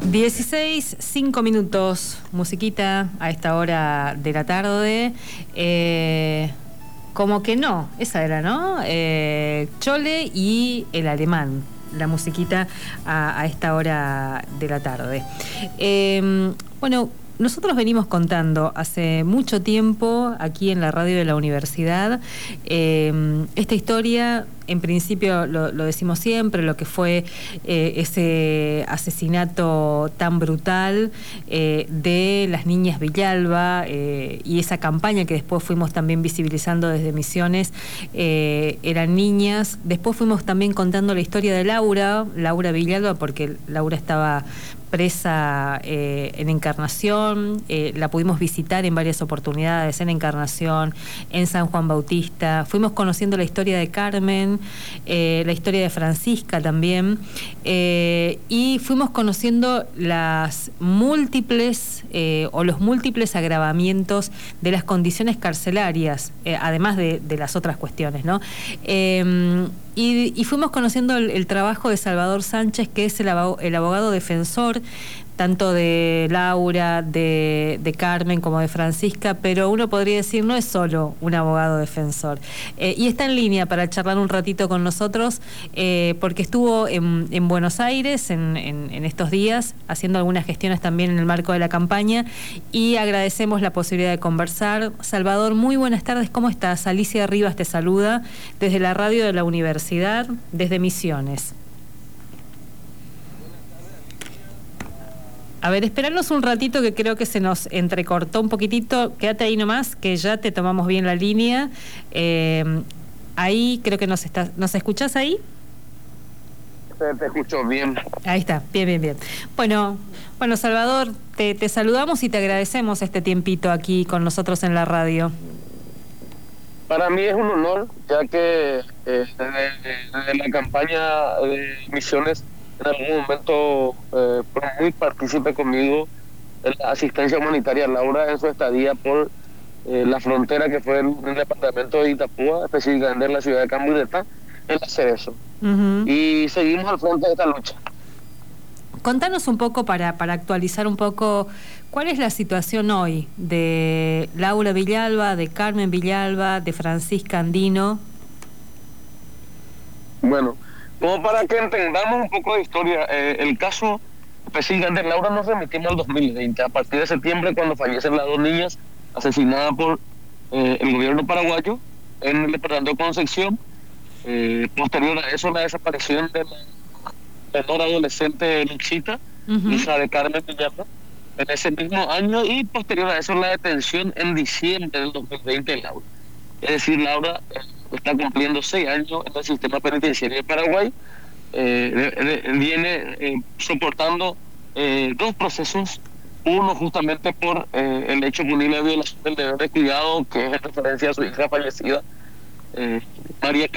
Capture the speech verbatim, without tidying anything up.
dieciséis, cinco minutos, musiquita a esta hora de la tarde. Eh, como que no, esa era, ¿no? Eh, Chole y el alemán, la musiquita a, a esta hora de la tarde. Eh, bueno, nosotros venimos contando hace mucho tiempo aquí en la radio de la universidad eh, esta historia. En principio lo, lo decimos siempre, lo que fue eh, ese asesinato tan brutal eh, de las niñas Villalba eh, y esa campaña que después fuimos también visibilizando desde Misiones, eh, eran niñas. Después fuimos también contando la historia de Laura, Laura Villalba, porque Laura estaba presa eh, en Encarnación, eh, la pudimos visitar en varias oportunidades, en Encarnación, en San Juan Bautista. Fuimos conociendo la historia de Carmen, eh, la historia de Francisca también, eh, y fuimos conociendo las múltiples eh, o los múltiples agravamientos de las condiciones carcelarias, eh, además de, de las otras cuestiones, ¿no? Eh, Y, y fuimos conociendo el, el trabajo de Salvador Sánchez, que es el abogado, el abogado defensor tanto de Laura, de, de Carmen como de Francisca, pero uno podría decir no es solo un abogado defensor. Eh, y está en línea para charlar un ratito con nosotros, eh, porque estuvo en, en Buenos Aires en, en, en estos días, haciendo algunas gestiones también en el marco de la campaña, y agradecemos la posibilidad de conversar. Salvador, muy buenas tardes, ¿cómo estás? Alicia Rivas te saluda desde la radio de la universidad, desde Misiones. A ver, esperanos un ratito que creo que se nos entrecortó un poquitito. Quédate ahí nomás, que ya te tomamos bien la línea. Eh, ahí creo que nos estás, ¿nos escuchás ahí? Te, te escucho bien. Ahí está, bien, bien, bien. Bueno, bueno, Salvador, te, te saludamos y te agradecemos este tiempito aquí con nosotros en la radio. Para mí es un honor, ya que eh, desde, desde la campaña de Misiones en algún momento eh, fue muy partícipe conmigo en la asistencia humanitaria Laura en su estadía por eh, la frontera que fue en el departamento de Itapúa, específicamente en la ciudad de Cambuireta, en la Cerezo. Uh-huh. Y seguimos al frente de esta lucha. Contanos un poco para, para actualizar un poco cuál es la situación hoy de Laura Villalba, de Carmen Villalba, de Francisca Andino. Bueno, como para que entendamos un poco de historia, eh, el caso específicamente de Laura nos remitimos al dos mil veinte, a partir de septiembre, cuando fallecen las dos niñas asesinadas por eh, el gobierno paraguayo en el departamento de Concepción. Eh, posterior a eso, la desaparición de la menor adolescente Luchita, uh-huh. hija de Carmen Villalba, en ese mismo año, y posterior a eso la detención en diciembre del dos mil veinte de Laura. Es decir, Laura eh, está cumpliendo seis años en el sistema penitenciario de Paraguay, eh, de, de, viene eh, soportando eh, dos procesos, uno justamente por eh, el hecho punible de violación del deber de cuidado, que es en referencia a su hija fallecida, eh, María